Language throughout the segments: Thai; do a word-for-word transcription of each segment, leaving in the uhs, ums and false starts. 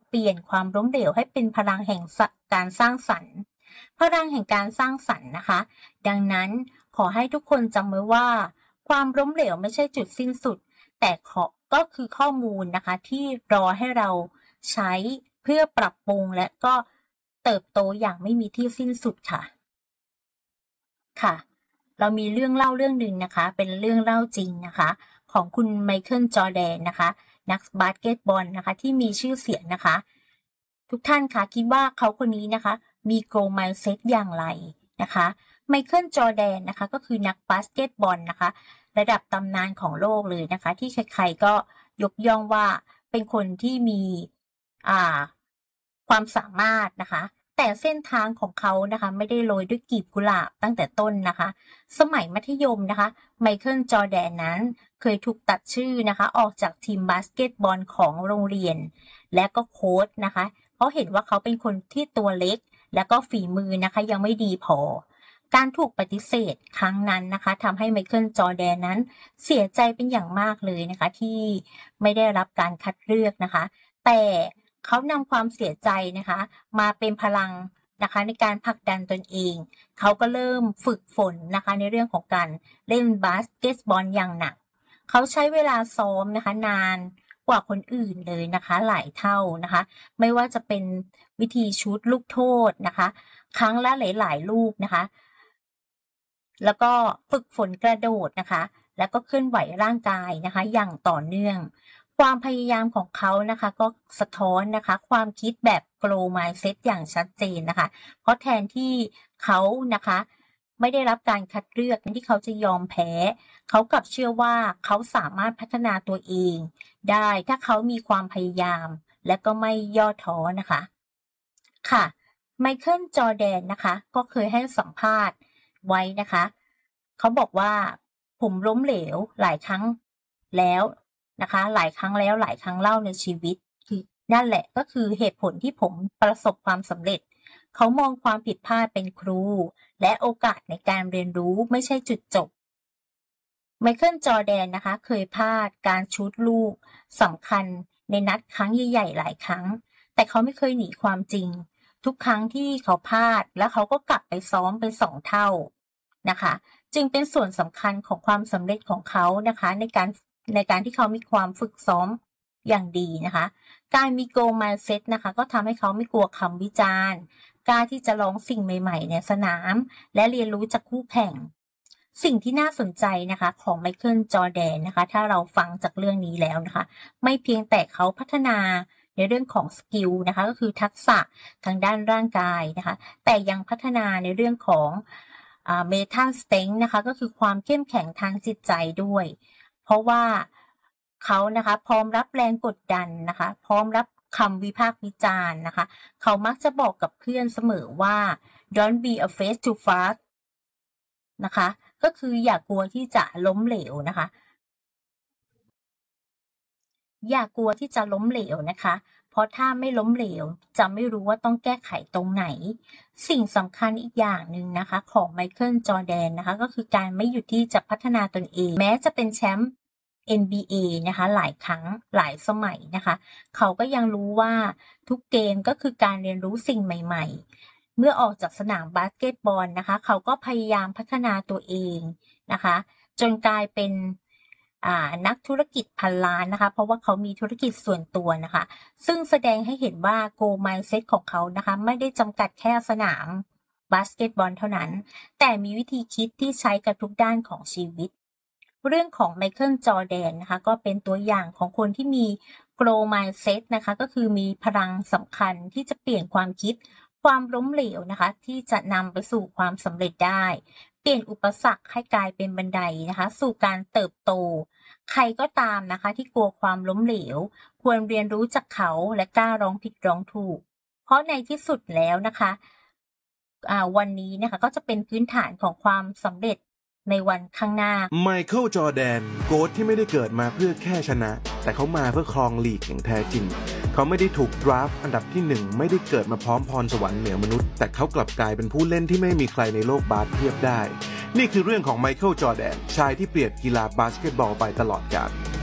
เปลี่ยนความล้มเหลวให้เป็นพลังแห่งการสร้างสรรค์พลังแห่งการสร้างสรรค์นะคะดังนั้นขอให้ทุกคนจำไว้ว่าความล้มเหลวไม่ใช่จุดสิ้นสุดแต่ขอก็คือข้อมูลนะคะที่รอให้เราใช้เพื่อปรับปรุงและก็เติบโตอย่างไม่มีที่สิ้นสุดค่ะค่ะเรามีเรื่องเล่าเรื่องหนึ่งนะคะเป็นเรื่องเล่าจริงนะคะของคุณไมเคิลจอร์แดนนะคะนักบาสเกตบอลนะคะที่มีชื่อเสียงนะคะทุกท่านคะคิดว่าเขาคนนี้นะคะมีโกลด์ไมซ์เซ็ตอย่างไรนะคะไมเคิลจอร์แดนนะคะก็คือนักบาสเกตบอลนะคะระดับตำนานของโลกเลยนะคะที่ใครๆก็ยกย่องว่าเป็นคนที่มีอ่าความสามารถนะคะแต่เส้นทางของเขานะคะไม่ได้โรยด้วยกลีบกุหลาบตั้งแต่ต้นนะคะสมัยมัธยมนะคะไมเคิลจอร์แดนนั้นเคยถูกตัดชื่อนะคะออกจากทีมบาสเกตบอลของโรงเรียนและก็โค้ชนะคะเพราะเห็นว่าเขาเป็นคนที่ตัวเล็กและก็ฝีมือนะคะยังไม่ดีพอการถูกปฏิเสธครั้งนั้นนะคะทำให้ไมเคิลจอร์แดนนั้นเสียใจเป็นอย่างมากเลยนะคะที่ไม่ได้รับการคัดเลือกนะคะแต่เขานำความเสียใจนะคะมาเป็นพลังนะคะในการผลักดันตนเองเขาก็เริ่มฝึกฝนนะคะในเรื่องของการเล่นบาสเกตบอลอย่างหนักเขาใช้เวลาซ้อมนะคะนานกว่าคนอื่นเลยนะคะหลายเท่านะคะไม่ว่าจะเป็นวิธีชูตลูกโทษนะคะครั้งละหลายๆลูกนะคะแล้วก็ฝึกฝนกระโดดนะคะแล้วก็เคลื่อนไหวร่างกายนะคะอย่างต่อเนื่องความพยายามของเขานะคะก็สะท้อนนะคะความคิดแบบ growth mindset อย่างชัดเจนนะคะเพราะแทนที่เขานะคะไม่ได้รับการคัดเลือกที่เขาจะยอมแพ้เขากลับเชื่อว่าเขาสามารถพัฒนาตัวเองได้ถ้าเขามีความพยายามและก็ไม่ย่อท้อนะคะค่ะไมเคิลจอร์แดนนะคะก็เคยให้สัมภาษณ์ไว้นะคะเขาบอกว่าผมล้มเหลวหลายครั้งแล้วนะคะหลายครั้งแล้วหลายครั้งเล่าในชีวิตคือนั่นแหละก็คือเหตุผลที่ผมประสบความสำเร็จเขามองความผิดพลาดเป็นครูและโอกาสในการเรียนรู้ไม่ใช่จุดจบไมเคิลจอร์แดนนะคะเคยพลาดการชูตลูกสำคัญในนัดครั้งใหญ่ๆหลายครั้งแต่เขาไม่เคยหนีความจริงทุกครั้งที่เขาพลาดแล้วเขาก็กลับไปซ้อมเป็นสองเท่านะคะจึงเป็นส่วนสำคัญของความสำเร็จของเขานะคะในการในการที่เขามีความฝึกซ้อมอย่างดีนะคะการมี growth mindset นะคะก็ทำให้เขาไม่กลัวคำวิจารณ์กล้าที่จะลองสิ่งใหม่ๆในสนามและเรียนรู้จากคู่แข่งสิ่งที่น่าสนใจนะคะของไมเคิลจอร์แดนนะคะถ้าเราฟังจากเรื่องนี้แล้วนะคะไม่เพียงแต่เขาพัฒนาในเรื่องของสกิลนะคะก็คือทักษะทางด้านร่างกายนะคะแต่ยังพัฒนาในเรื่องของอ่า mental strength นะคะก็คือความเข้มแข็งทางจิตใจด้วยเพราะว่าเขานะคะพร้อมรับแรงกดดันนะคะพร้อมรับคำวิพากษ์วิจารณ์นะคะเขามักจะบอกกับเพื่อนเสมอว่า don't be afraid to fall นะคะก็คืออย่ากลัวที่จะล้มเหลวนะคะอย่ากลัวที่จะล้มเหลวนะคะเพราะถ้าไม่ล้มเหลวจะไม่รู้ว่าต้องแก้ไขตรงไหนสิ่งสำคัญอีกอย่างหนึ่งนะคะของไมเคิลจอร์แดนนะคะก็คือการไม่หยุดที่จะพัฒนาตนเองแม้จะเป็นแชมป์ เอ็น บี เอ นะคะหลายครั้งหลายสมัยนะคะเขาก็ยังรู้ว่าทุกเกมก็คือการเรียนรู้สิ่งใหม่ๆเมื่อออกจากสนามบาสเกตบอลนะคะเขาก็พยายามพัฒนาตัวเองนะคะจนกลายเป็นอ่านักธุรกิจพันล้านนะคะเพราะว่าเขามีธุรกิจส่วนตัวนะคะซึ่งแสดงให้เห็นว่า Growth Mindset ของเขานะคะไม่ได้จำกัดแค่สนามบาสเกตบอลเท่านั้นแต่มีวิธีคิดที่ใช้กับทุกด้านของชีวิตเรื่องของไมเคิลจอร์แดนนะคะก็เป็นตัวอย่างของคนที่มี Growth Mindset นะคะก็คือมีพลังสำคัญที่จะเปลี่ยนความคิดความล้มเหลวนะคะที่จะนำไปสู่ความสำเร็จได้เปลี่ยนอุปสรรคให้กลายเป็นบันไดนะคะสู่การเติบโตใครก็ตามนะคะที่กลัวความล้มเหลวควรเรียนรู้จากเขาและกล้าร้องผิดร้องถูกเพราะในที่สุดแล้วนะคะอ่าวันนี้นะคะก็จะเป็นพื้นฐานของความสำเร็จในวันข้างหน้าไมเคิลจอร์แดนโค้ชที่ไม่ได้เกิดมาเพื่อแค่ชนะแต่เขามาเพื่อครองลีกอย่างแท้จริงเขาไม่ได้ถูกดราฟต์อันดับที่หนึ่งไม่ได้เกิดมาพร้อมพรสวรรค์เหนือมนุษย์แต่เขากลับกลายเป็นผู้เล่นที่ไม่มีใครในโลกบาสเทียบได้นี่คือเรื่องของไมเคิลจอร์แดนชายที่เปลี่ยนกีฬาบาสเกตบอลไปตลอดกาล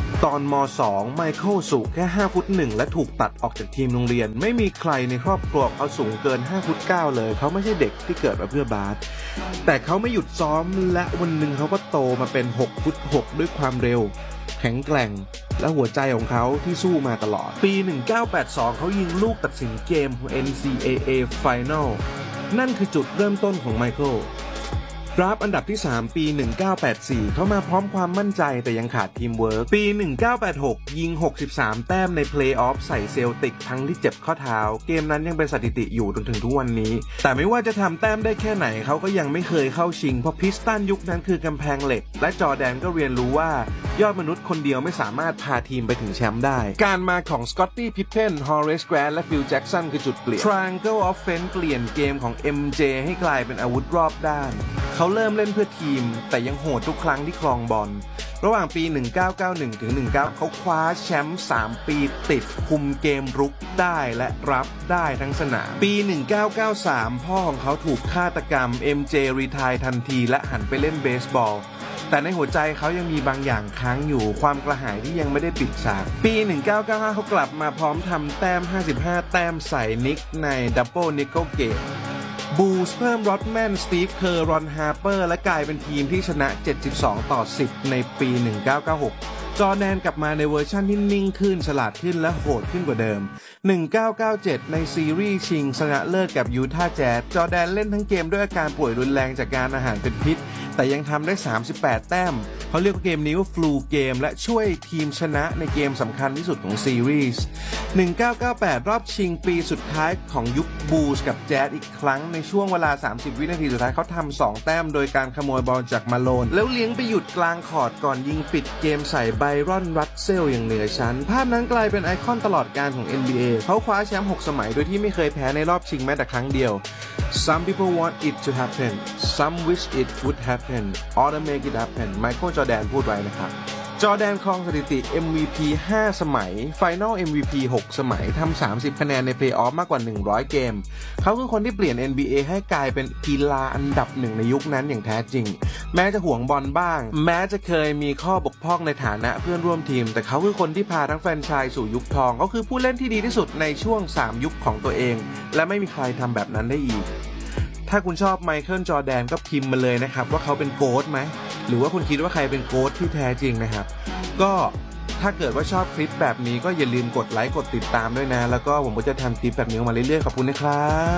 ตอนม สอง ไมเคิลสูงแค่ห้าฟุตหนึ่งและถูกตัดออกจากทีมโรงเรียนไม่มีใครในครอบครัวเขาสูงเกินห้าฟุตเก้าเลยเขาไม่ใช่เด็กที่เกิดมาเพื่อบาสแต่เขาไม่หยุดซ้อมและวันหนึ่งเขาก็โตมาเป็นหกฟุตหกด้วยความเร็วแข็งแกร่งและหัวใจของเขาที่สู้มาตลอดปีหนึ่งเก้าแปดสองเขายิงลูกตัดสินเกม เอ็น ซี เอ เอ Final นั่นคือจุดเริ่มต้นของไมเคิลดราฟต์อันดับที่สามปีหนึ่งเก้าแปดสี่เขามาพร้อมความมั่นใจแต่ยังขาดทีมเวิร์คปีหนึ่งเก้าแปดหกยิงหกสิบสามแต้มในเพลย์ออฟใส่เซลติกทั้งที่เจ็บข้อเท้าเกมนั้นยังเป็นสถิติอยู่จนถึงทุกวันนี้แต่ไม่ว่าจะทำแต้มได้แค่ไหนเขาก็ยังไม่เคยเข้าชิงเพราะพิสตันยุคนั้นคือกำแพงเหล็กและจอร์แดนก็เรียนรู้ว่ายอดมนุษย์คนเดียวไม่สามารถพาทีมไปถึงแชมป์ได้การมาของสกอตตี้พิพเพนฮอเรสแกรนและฟิลแจ็กสันคือจุดเปลี่ยน Triangle Offense เปลี่ยนเกมของ เอ็ม เจ ให้กลายเป็นอาวุธรอบด้านเขาเริ่มเล่นเพื่อทีมแต่ยังโหดทุกครั้งที่ครองบอลระหว่างปีหนึ่งเก้าเก้าหนึ่งถึงสิบเก้าเขาคว้าแชมป์สามปีติดคุมเกมรุกได้และรับได้ทั้งสนามปีหนึ่งเก้าเก้าสามพ่อของเขาถูกฆาตกรรม เอ็ม เจ รีไทร์ทันทีและหันไปเล่นเบสบอลแต่ในหัวใจเขายังมีบางอย่างค้างอยู่ความกระหายที่ยังไม่ได้ปิดฉากปีหนึ่งเก้าเก้าห้าเขากลับมาพร้อมทำแต้มห้าสิบห้าแต้มใส่นิกในดับเบิลนิกเกิลเกมบูลส์เพิ่มรอดแมนสตีฟเคอร์รอนฮาร์เปอร์และกลายเป็นทีมที่ชนะเจ็ดสิบสองต่อสิบในปีหนึ่งเก้าเก้าหกจอร์แดนกลับมาในเวอร์ชันที่นิ่งขึ้นฉลาดขึ้นและโหดขึ้นกว่าเดิมหนึ่งเก้าเก้าเจ็ดในซีรีส์ชิงชนะเลิศกับยูทาห์แจ๊สจอร์แดนเล่นทั้งเกมด้วยอาการป่วยรุนแรงจากการอาหารเป็นพิษแต่ยังทำได้สามสิบแปดแต้มเขาเรียกว่าเกมนี้ว่าฟลูเกมและช่วยทีมชนะในเกมสำคัญที่สุดของซีรีส์หนึ่งเก้าเก้าแปดรอบชิงปีสุดท้ายของยุคบูลส์กับแจ๊สอีกครั้งในช่วงเวลาสามสิบวินาทีสุดท้ายเขาทำสองแต้มโดยการขโมยบอลจากมาโลนแล้วเลี้ยงไปหยุดกลางคอร์ตก่อนยิงปิดเกมใส่ไบรอนรัสเซลอย่างเหนือชั้นภาพนั้นกลายเป็นไอคอนตลอดกาลของ เอ็น บี เอ เขาคว้าแชมป์หกสมัยโดยที่ไม่เคยแพ้ในรอบชิงแม้แต่ครั้งเดียว Some people want it to happen some wish it would happen or to make it happen ไมเคิลจอร์แดนพูดไว้นะครับจอร์แดนครองสถิติ เอ็ม วี พี ห้าสมัย Final เอ็ม วี พี หกสมัยทำสามสิบคะแนนในเพลย์ออฟมากกว่าหนึ่งร้อยเกมเขาคือคนที่เปลี่ยน เอ็น บี เอ ให้กลายเป็นกีฬาอันดับหนึ่งในยุคนั้นอย่างแท้จริงแม้จะห่วงบอลบ้างแม้จะเคยมีข้อบกพร่องในฐานะเพื่อนร่วมทีมแต่เขาคือคนที่พาทั้งแฟรนไชส์สู่ยุคทองเขาคือผู้เล่นที่ดีที่สุดในช่วงสามยุคของตัวเองและไม่มีใครทำแบบนั้นได้อีกถ้าคุณชอบไมเคิลจอร์แดนก็พิมพ์มาเลยนะครับว่าเขาเป็นโก๊ทไหมหรือว่าคุณคิดว่าใครเป็นโก๊ทที่แท้จริงนะครับก็ถ้าเกิดว่าชอบคลิปแบบนี้ก็อย่าลืมกดไลค์กดติดตามด้วยนะแล้วก็ผมก็จะทำคลิปแบบนี้มาเรื่อยๆขอบคุณนะครับ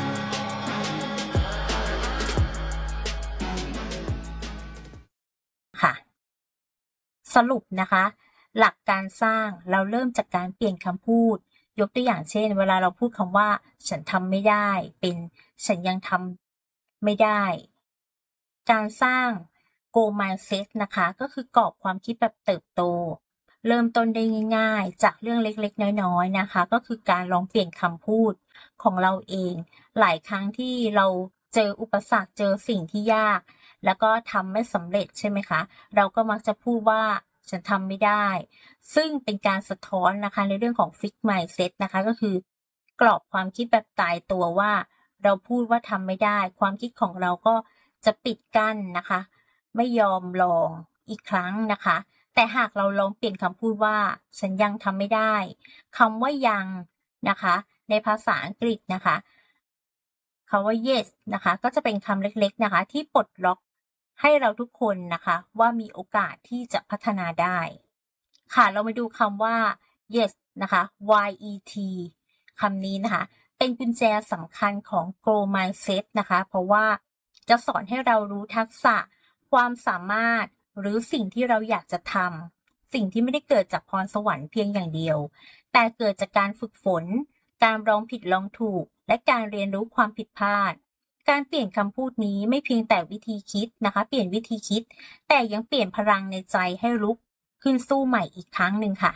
ค่ะสรุปนะคะหลักการสร้างเราเริ่มจากการเปลี่ยนคำพูดยกตัวอย่างเช่นเวลาเราพูดคำว่าฉันทำไม่ได้เป็นฉันยังทำไม่ได้การสร้าง goal mindset นะคะก็คือกรอบความคิดแบบเติบโตเริ่มต้นได้ง่ายๆจากเรื่องเล็กๆน้อยๆนะคะก็คือการลองเปลี่ยนคำพูดของเราเองหลายครั้งที่เราเจออุปสรรคเจอสิ่งที่ยากแล้วก็ทำไม่สำเร็จใช่ไหมคะเราก็มักจะพูดว่าฉันทำไม่ได้ซึ่งเป็นการสะท้อนนะคะในเรื่องของ fixed mindset นะคะก็คือกรอบความคิดแบบตายตัวว่าเราพูดว่าทำไม่ได้ความคิดของเราก็จะปิดกั้นนะคะไม่ยอมลองอีกครั้งนะคะแต่หากเราลองเปลี่ยนคำพูดว่าฉันยังทำไม่ได้คำว่ายังนะคะในภาษาอังกฤษนะคะคำว่า yes นะคะก็จะเป็นคำเล็กๆนะคะที่ปลดล็อกให้เราทุกคนนะคะว่ามีโอกาสที่จะพัฒนาได้ค่ะเรามาดูคำว่า yes นะคะ y e t คำนี้นะคะเป็นกุญแจสำคัญของ growth mindset นะคะเพราะว่าจะสอนให้เรารู้ทักษะความสามารถหรือสิ่งที่เราอยากจะทำสิ่งที่ไม่ได้เกิดจากพรสวรรค์เพียงอย่างเดียวแต่เกิดจากการฝึกฝนการลองผิดลองถูกและการเรียนรู้ความผิดพลาดการเปลี่ยนคำพูดนี้ไม่เพียงแต่วิธีคิดนะคะเปลี่ยนวิธีคิดแต่ยังเปลี่ยนพลังในใจให้ลุกขึ้นสู้ใหม่อีกครั้งหนึ่งค่ะ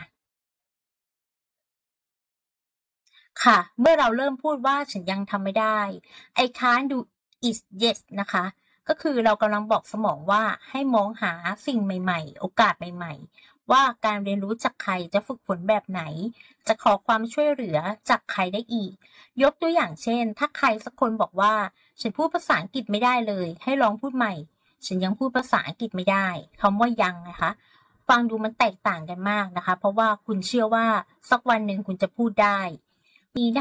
ค่ะเมื่อเราเริ่มพูดว่าฉันยังทำไม่ได้ I can't do it yet นะคะก็คือเรากำลังบอกสมองว่าให้มองหาสิ่งใหม่ๆโอกาสใหม่ๆว่าการเรียนรู้จากใครจะฝึกฝนแบบไหนจะขอความช่วยเหลือจากใครได้อีกยกตัวอย่างเช่นถ้าใครสักคนบอกว่าฉันพูดภาษาอังกฤษไม่ได้เลยให้ลองพูดใหม่ฉันยังพูดภาษาอังกฤษไม่ได้คำว่ายังนะคะฝฟังดูมันแตกต่างกันมากนะคะเพราะว่าคุณเชื่อว่าสักวันหนึ่งคุณจะพูดได้นี้